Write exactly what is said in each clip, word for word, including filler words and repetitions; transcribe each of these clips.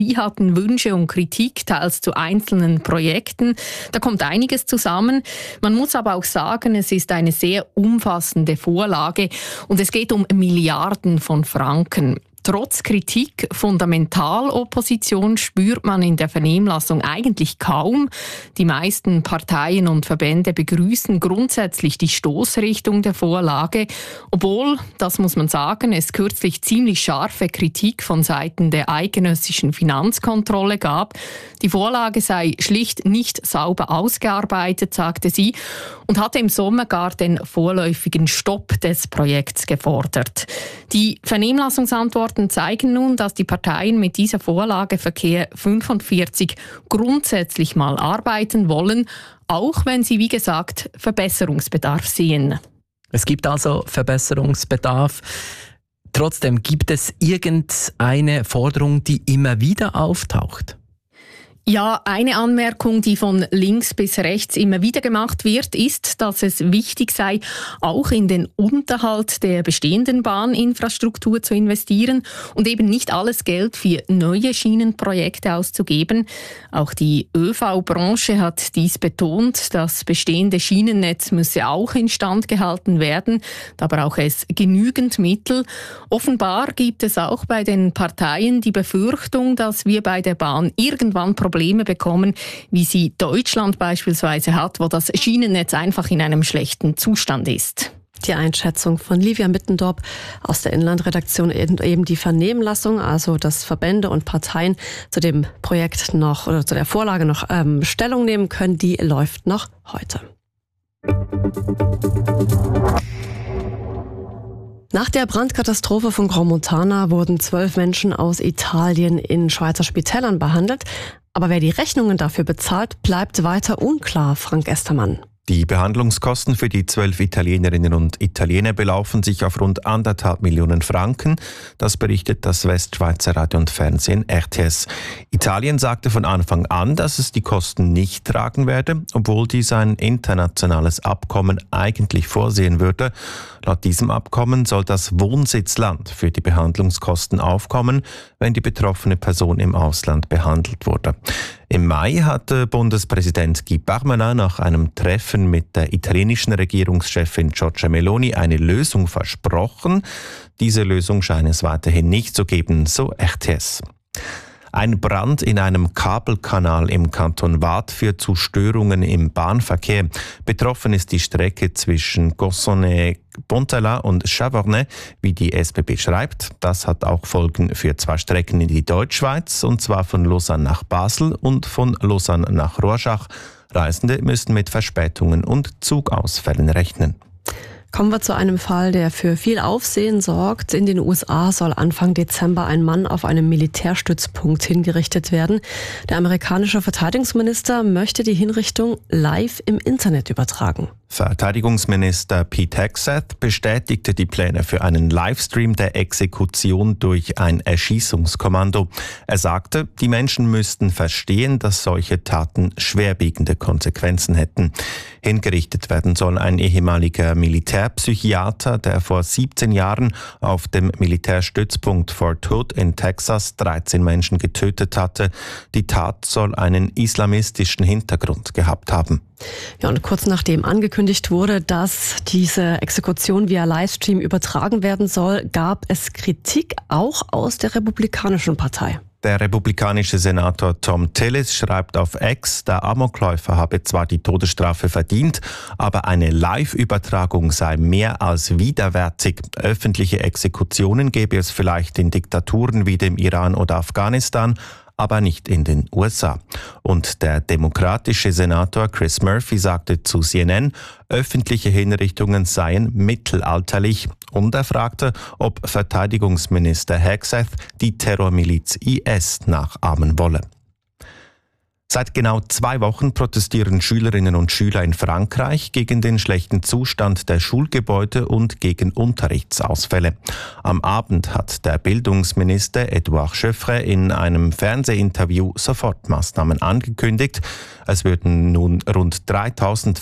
Sie hatten Wünsche und Kritik, teils zu einzelnen Projekten. Da kommt einiges zusammen. Man muss aber auch sagen, es ist eine sehr umfassende Vorlage und es geht um Milliarden von Franken. Trotz Kritik, Fundamentalopposition spürt man in der Vernehmlassung eigentlich kaum. Die meisten Parteien und Verbände begrüßen grundsätzlich die Stoßrichtung der Vorlage, obwohl, das muss man sagen, es kürzlich ziemlich scharfe Kritik von Seiten der eidgenössischen Finanzkontrolle gab. Die Vorlage sei schlicht nicht sauber ausgearbeitet, sagte sie, und hatte im Sommer gar den vorläufigen Stopp des Projekts gefordert. Die Vernehmlassungsantworten zeigen nun, dass die Parteien mit dieser Vorlage Verkehr fünfundvierzig grundsätzlich mal arbeiten wollen, auch wenn sie, wie gesagt, Verbesserungsbedarf sehen. Es gibt also Verbesserungsbedarf. Trotzdem, gibt es irgendeine Forderung, die immer wieder auftaucht? Ja, eine Anmerkung, die von links bis rechts immer wieder gemacht wird, ist, dass es wichtig sei, auch in den Unterhalt der bestehenden Bahninfrastruktur zu investieren und eben nicht alles Geld für neue Schienenprojekte auszugeben. Auch die ÖV-Branche hat dies betont. Das bestehende Schienennetz müsse auch instand gehalten werden. Da brauche es genügend Mittel. Offenbar gibt es auch bei den Parteien die Befürchtung, dass wir bei der Bahn irgendwann Probleme Probleme bekommen, wie sie Deutschland beispielsweise hat, wo das Schienennetz einfach in einem schlechten Zustand ist. Die Einschätzung von Livia Mittendorp aus der Inlandredaktion, eben die Vernehmlassung, also dass Verbände und Parteien zu dem Projekt noch oder zu der Vorlage noch ähm, Stellung nehmen können, die läuft noch heute. Nach der Brandkatastrophe von Gromontana wurden zwölf Menschen aus Italien in Schweizer Spitälern behandelt. Aber wer die Rechnungen dafür bezahlt, bleibt weiter unklar, Frank Estermann. Die Behandlungskosten für die zwölf Italienerinnen und Italiener belaufen sich auf rund anderthalb Millionen Franken. Das berichtet das Westschweizer Radio und Fernsehen R T S. Italien sagte von Anfang an, dass es die Kosten nicht tragen werde, obwohl dies ein internationales Abkommen eigentlich vorsehen würde. Laut diesem Abkommen soll das Wohnsitzland für die Behandlungskosten aufkommen, wenn die betroffene Person im Ausland behandelt wurde. Im Mai hatte Bundespräsident Guy Parmelin nach einem Treffen mit der italienischen Regierungschefin Giorgia Meloni eine Lösung versprochen. Diese Lösung scheint es weiterhin nicht zu geben, so R T S. Ein Brand in einem Kabelkanal im Kanton Waadt führt zu Störungen im Bahnverkehr. Betroffen ist die Strecke zwischen Gossonay-Pontella und Chavornay, wie die S B B schreibt. Das hat auch Folgen für zwei Strecken in die Deutschschweiz, und zwar von Lausanne nach Basel und von Lausanne nach Rorschach. Reisende müssen mit Verspätungen und Zugausfällen rechnen. Kommen wir zu einem Fall, der für viel Aufsehen sorgt. In den U S A soll Anfang Dezember ein Mann auf einem Militärstützpunkt hingerichtet werden. Der amerikanische Verteidigungsminister möchte die Hinrichtung live im Internet übertragen. Verteidigungsminister Pete Hegseth bestätigte die Pläne für einen Livestream der Exekution durch ein Erschießungskommando. Er sagte, die Menschen müssten verstehen, dass solche Taten schwerwiegende Konsequenzen hätten. Hingerichtet werden soll ein ehemaliger Militärpsychiater, der vor siebzehn Jahren auf dem Militärstützpunkt Fort Hood in Texas dreizehn Menschen getötet hatte. Die Tat soll einen islamistischen Hintergrund gehabt haben. Ja, und kurz nachdem angekündigt wurde, dass diese Exekution via Livestream übertragen werden soll, gab es Kritik auch aus der Republikanischen Partei. Der republikanische Senator Tom Tillis schreibt auf X, der Amokläufer habe zwar die Todesstrafe verdient, aber eine Live-Übertragung sei mehr als widerwärtig. Öffentliche Exekutionen gäbe es vielleicht in Diktaturen wie dem Iran oder Afghanistan, aber nicht in den U S A. Und der demokratische Senator Chris Murphy sagte zu C N N, öffentliche Hinrichtungen seien mittelalterlich. Und er fragte, ob Verteidigungsminister Hegseth die Terrormiliz I S nachahmen wolle. Seit genau zwei Wochen protestieren Schülerinnen und Schüler in Frankreich gegen den schlechten Zustand der Schulgebäude und gegen Unterrichtsausfälle. Am Abend hat der Bildungsminister Edouard Schöffre in einem Fernsehinterview Sofortmaßnahmen angekündigt. Es würden nun rund dreitausend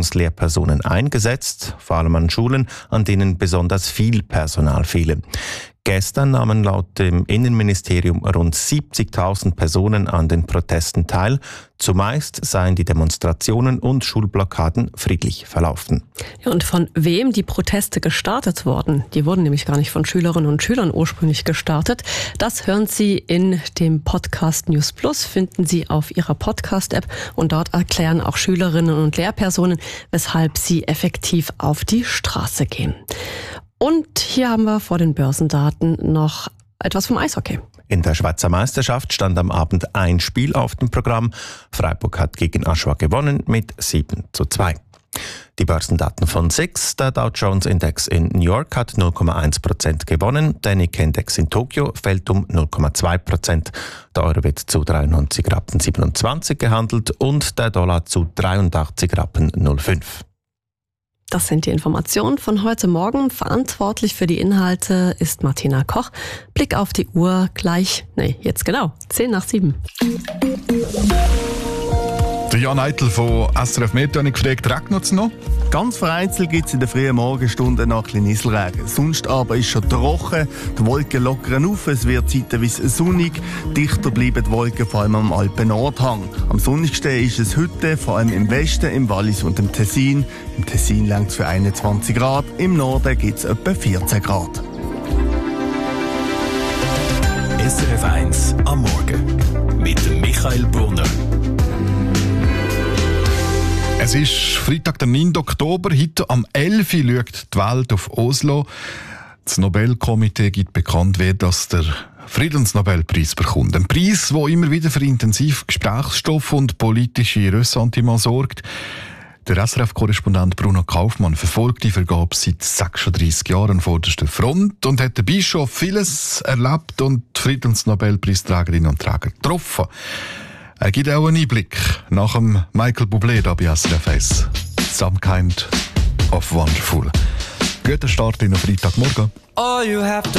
Vertretungslehrpersonen eingesetzt, vor allem an Schulen, an denen besonders viel Personal fehle. Gestern nahmen laut dem Innenministerium rund siebzigtausend Personen an den Protesten teil. Zumeist seien die Demonstrationen und Schulblockaden friedlich verlaufen. Ja, und von wem die Proteste gestartet wurden? Die wurden nämlich gar nicht von Schülerinnen und Schülern ursprünglich gestartet. Das hören Sie in dem Podcast News Plus, finden Sie auf Ihrer Podcast-App. Und dort erklären auch Schülerinnen und Lehrpersonen, weshalb sie effektiv auf die Straße gehen. Und hier haben wir vor den Börsendaten noch etwas vom Eishockey. In der Schweizer Meisterschaft stand am Abend ein Spiel auf dem Programm. Freiburg hat gegen Aschua gewonnen mit sieben zu zwei. Die Börsendaten von S I X. Der Dow Jones Index in New York hat null Komma eins Prozent gewonnen. Der Nikkei Index in Tokio fällt um null Komma zwei Prozent. Der Euro wird zu dreiundneunzig Rappen siebenundzwanzig gehandelt und der Dollar zu dreiundachtzig Rappen null Komma fünf. Das sind die Informationen von heute Morgen. Verantwortlich für die Inhalte ist Martina Koch. Blick auf die Uhr gleich, nee, jetzt genau, zehn nach sieben. Der Jan Eitel von S R F Meteo hat gefragt, regnet es noch? Ganz vereinzelt gibt es in den frühen Morgenstunden noch ein bisschen Nieselregen. Sonst aber ist schon trocken, die Wolken lockern auf, es wird zeitweise sonnig, dichter bleiben die Wolken vor allem am Alpen-Nordhang. Am sonnigsten ist es heute, vor allem im Westen, im Wallis und im Tessin. Im Tessin langt es für einundzwanzig Grad, im Norden gibt es etwa vierzehn Grad. S R F eins am Morgen mit Michael Brunner. Es ist Freitag, der neunten Oktober. Heute am elf Uhr schaut die Welt auf Oslo. Das Nobelkomitee gibt bekannt, wer das der Friedensnobelpreis bekommt. Ein Preis, der immer wieder für intensiv Gesprächsstoff und politische Ressentiments sorgt. Der S R F-Korrespondent Bruno Kaufmann verfolgt die Vergabe seit sechsunddreissig Jahren an vorderster Front und hat dabei schon vieles erlebt und die Friedensnobelpreisträgerinnen und Träger getroffen. Er gibt auch einen Einblick nach dem Michael Bublé da bei S R F eins. Some kind of wonderful. Guter Start in den Freitagmorgen. All you have to